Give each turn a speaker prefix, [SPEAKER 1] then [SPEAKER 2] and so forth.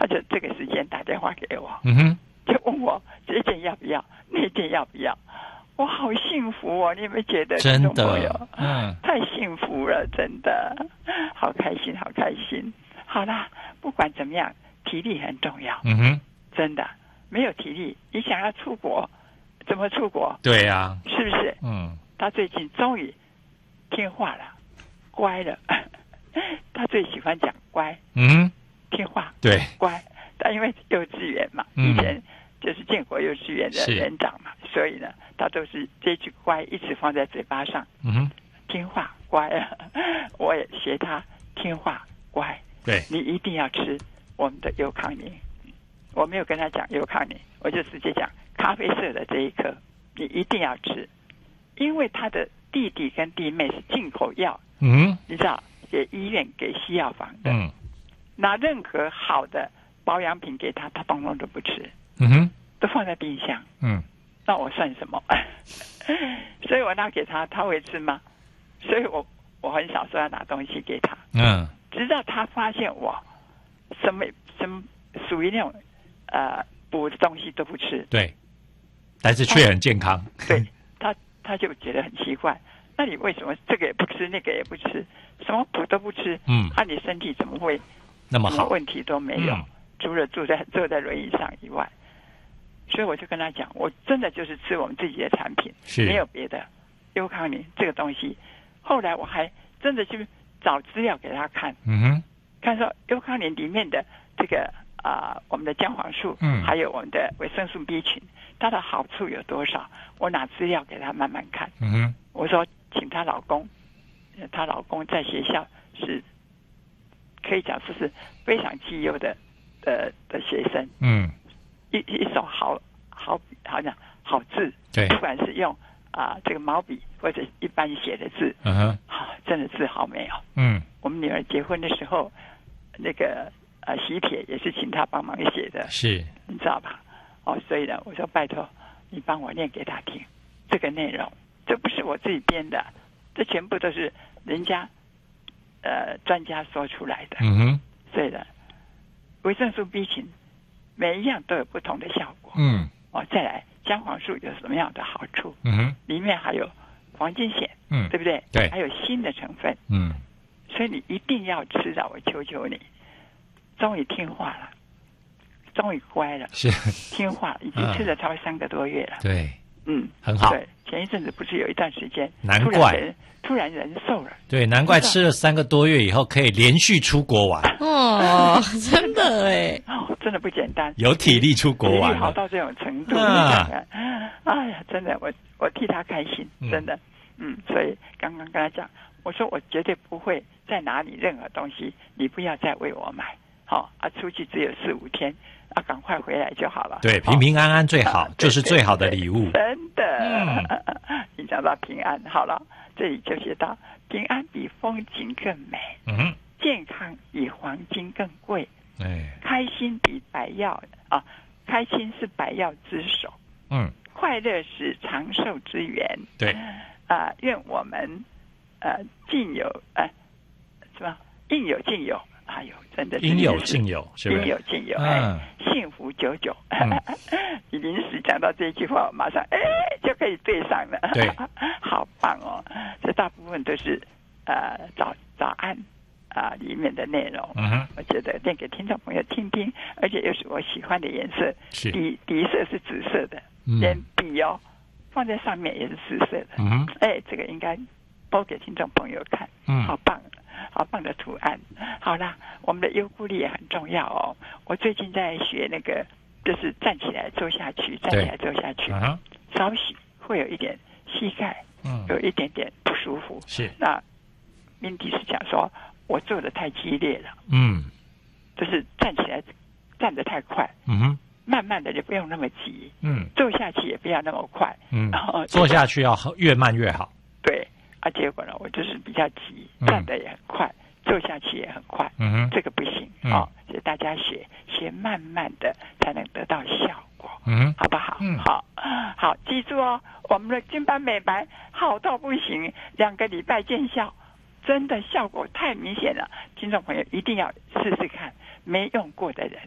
[SPEAKER 1] 就这个时间打电话给我，
[SPEAKER 2] 就
[SPEAKER 1] 问我这件要不要，那件要不要。我好幸福哦！你有没有觉得？
[SPEAKER 2] 真的，
[SPEAKER 1] 太幸福了，真的，好开心，好开心。好啦，不管怎么样，体力很重要。真的，没有体力，你想要出国，怎么出国？
[SPEAKER 2] 对呀，
[SPEAKER 1] 是不是？他最近终于听话了，乖了。他最喜欢讲乖，听话，
[SPEAKER 2] 对，
[SPEAKER 1] 乖。他因为幼稚园嘛，以前就是建国幼稚园的园长嘛，所以呢，他都是这句乖一直放在嘴巴上。听话乖啊，我也学他听话乖。
[SPEAKER 2] 对，
[SPEAKER 1] 你一定要吃我们的优康宁。我没有跟他讲优康宁，我就直接讲咖啡色的这一颗，你一定要吃，因为他的弟弟跟弟妹是进口药，你知道，给医院给西药房的，拿任何好的保养品给他，他通通都不吃，都放在冰箱，那我算什么？所以我拿给他，他会吃吗？所以我很少说要拿东西给他，直到他发现我什么属于那种补的东西都不吃，
[SPEAKER 2] 对，但是却很健康，
[SPEAKER 1] 对，他就觉得很奇怪，那你为什么这个也不吃，那个也不吃，什么补都不吃？你身体怎么会
[SPEAKER 2] 那么好？
[SPEAKER 1] 什么问题都没有，除了坐在轮椅上以外。所以我就跟他讲，我真的就是吃我们自己的产品，没有别的。优康宁这个东西，后来我还真的去找资料给他看，看说优康宁里面的这个我们的姜黄素，还有我们的维生素 B 群，它的好处有多少？我拿资料给他慢慢看。我说请她老公在学校是可以讲说是非常绩优的学生，一手好像好字，
[SPEAKER 2] 对，
[SPEAKER 1] 不管是用这个毛笔或者一般写的字，真的字好美哦。我们女儿结婚的时候，那个喜帖也是请她帮忙写的，
[SPEAKER 2] 是，
[SPEAKER 1] 你知道吧？所以呢，我说拜托你帮我念给她听，这个内容这不是我自己编的，这全部都是人家专家说出来的。所以呢，维生素 B 群每一样都有不同的效果。再来姜黄素有什么样的好处？里面还有黄金酰，对不对？
[SPEAKER 2] 对，
[SPEAKER 1] 还有锌的成分。所以你一定要吃的，我求求你，终于听话了，终于乖了，
[SPEAKER 2] 是
[SPEAKER 1] 听话，已经吃了超过3个多月了。
[SPEAKER 2] 对，很好。
[SPEAKER 1] 对，前一阵子不是有一段时间，
[SPEAKER 2] 难怪
[SPEAKER 1] 突然人瘦了。
[SPEAKER 2] 对，难怪吃了3个多月以后可以连续出国玩。
[SPEAKER 1] 真的哎，真的不简单，有
[SPEAKER 2] 体力出国玩，
[SPEAKER 1] 体力好到这种程度。哎呀，真的，我替他开心，真的。所以刚刚跟他讲，我说我绝对不会再拿你任何东西，你不要再为我买。出去只有4-5天，赶快回来就好了。
[SPEAKER 2] 对，平平安安最好，就是最好的礼物。
[SPEAKER 1] 真的，你讲到平安，好了，这里就写到平安比风景更美，健康比黄金更贵，开心比百药开心是百药之首，快乐是长寿之源。
[SPEAKER 2] 对，
[SPEAKER 1] 愿我们尽有什么应有尽有。真的
[SPEAKER 2] 应有尽有，是不是？
[SPEAKER 1] 应有尽有，幸福久久。你临时讲到这句话，我马上就可以对上了。
[SPEAKER 2] 对，
[SPEAKER 1] 好棒哦！这大部分都是早安里面的内容。我觉得念给听众朋友听听，而且又是我喜欢的颜色，底色是紫色的，连笔放在上面也是紫色的。这个应该播给听众朋友看，好棒。好棒的图案。好啦，我们的优固力也很重要哦。我最近在学那个，就是站起来坐下去，站起来坐下去，稍许会有一点膝盖，有一点点不舒服。
[SPEAKER 2] 是，
[SPEAKER 1] 那Mindy是讲说我做的太激烈了，就是站起来站得太快，慢慢的就不用那么急，坐下去也不要那么快，然后
[SPEAKER 2] 坐下去要越慢越好。
[SPEAKER 1] 对。结果呢，我就是比较急，站得也很快，坐下去也很快，这个不行所以大家学慢慢的才能得到效果，好不好？好，记住哦，我们的金斑美白好到不行，2个礼拜见效，真的效果太明显了，听众朋友一定要试试看，没用过的人